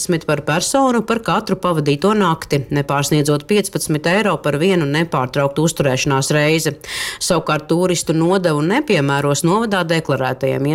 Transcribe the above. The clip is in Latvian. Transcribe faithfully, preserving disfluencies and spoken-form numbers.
desmit par personu par katru pavadīto nakti, nepārsniedzot piecpadsmit eiro par vienu nepārtrauktu uzturēšanās reizi. Savukārt turistu nodevu nepiemēros novadā deklarētajiem